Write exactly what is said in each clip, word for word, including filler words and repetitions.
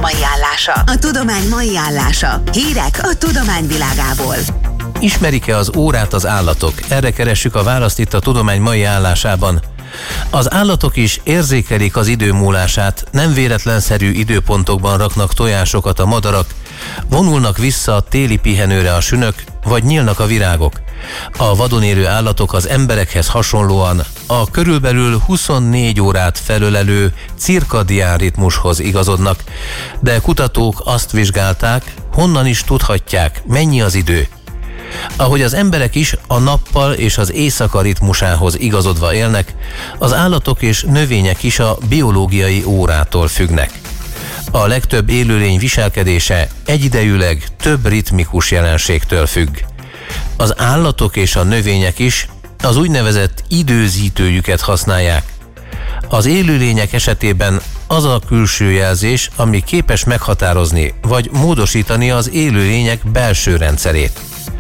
mai állása. A tudomány mai állása. Hírek a tudomány világából. Ismerik-e az órát az állatok? Erre keressük a választ itt a tudomány mai állásában. Az állatok is érzékelik az idő múlását, nem véletlenszerű időpontokban raknak tojásokat a madarak, vonulnak vissza a téli pihenőre a sünök, vagy nyílnak a virágok. A vadon élő állatok az emberekhez hasonlóan a körülbelül huszonnégy órát felölelő cirkadián ritmushoz igazodnak, de kutatók azt vizsgálták, honnan is tudhatják, mennyi az idő. Ahogy az emberek is a nappal és az éjszaka ritmusához igazodva élnek, az állatok és növények is a biológiai órától függnek. A legtöbb élőlény viselkedése egyidejűleg több ritmikus jelenségtől függ. Az állatok és a növények is az úgynevezett időzítőjüket használják. Az élőlények esetében az a külső jelzés, ami képes meghatározni vagy módosítani az élőlények belső rendszerét.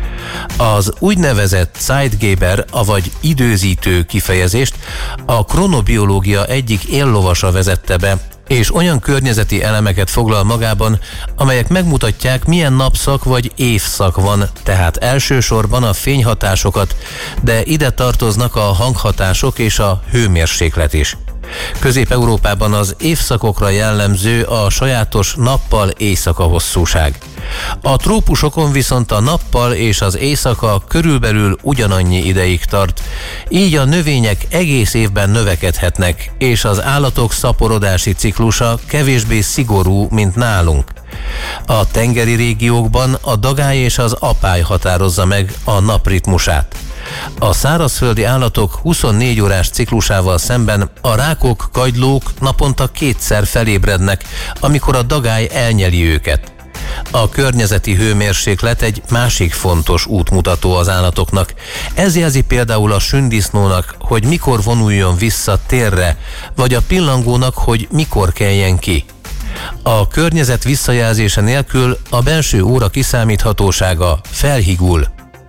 Az úgynevezett Zeitgeber, avagy időzítő kifejezést a kronobiológia egyik éllovasa vezette be, és olyan környezeti elemeket foglal magában, amelyek megmutatják, milyen napszak vagy évszak van, tehát elsősorban a fényhatásokat, de ide tartoznak a hanghatások és a hőmérséklet is. Közép-Európában az évszakokra jellemző a sajátos nappal-éjszaka hosszúság. A trópusokon viszont a nappal és az éjszaka körülbelül ugyanannyi ideig tart, így a növények egész évben növekedhetnek, és az állatok szaporodási ciklusa kevésbé szigorú, mint nálunk. A tengeri régiókban a dagály és az apály határozza meg a napritmusát. A szárazföldi állatok huszonnégy órás ciklusával szemben a rákok, kagylók naponta kétszer felébrednek, amikor a dagály elnyeli őket. A környezeti hőmérséklet egy másik fontos útmutató az állatoknak. Ez jelzi például a sündisznónak, hogy mikor vonuljon vissza térre, vagy a pillangónak, hogy mikor keljen ki. A környezet visszajelzése nélkül a belső óra kiszámíthatósága felhigul.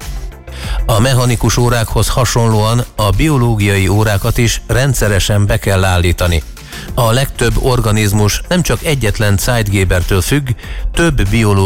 A mechanikus órákhoz hasonlóan a biológiai órákat is rendszeresen be kell állítani. A legtöbb organizmus nem csak egyetlen Zeitgebertől függ, több biológiai